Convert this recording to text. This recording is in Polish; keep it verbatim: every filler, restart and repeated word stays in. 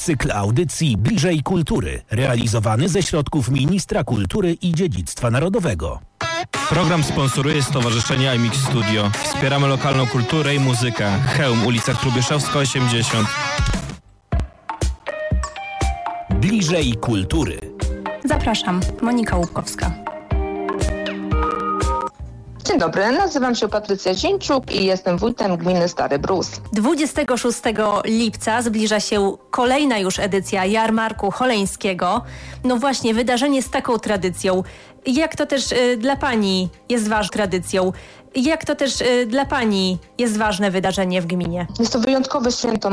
Cykl audycji Bliżej Kultury, realizowany ze środków Ministra Kultury i Dziedzictwa Narodowego. Program sponsoruje Stowarzyszenie iMix Studio. Wspieramy lokalną kulturę i muzykę. Chełm, ulica Trubieszowska osiemdziesiąt. Bliżej Kultury. Zapraszam, Monika Łupkowska. Dzień dobry, nazywam się Patrycja Zięciuk i jestem wójtem gminy Stary Brus. dwudziestego szóstego lipca zbliża się kolejna już edycja Jarmarku Choleńskiego. No właśnie, wydarzenie z taką tradycją. Jak to też y, dla Pani jest ważną tradycją? Jak to też y, dla Pani jest ważne wydarzenie w gminie? Jest to wyjątkowe święto